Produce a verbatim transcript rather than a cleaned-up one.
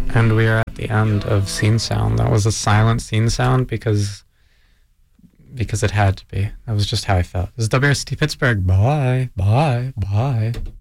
And we are at the end of Scene Sound. That was a silent scene sound because because it had to be. That was just how I felt. This is W R C T Pittsburgh. Bye. Bye. Bye.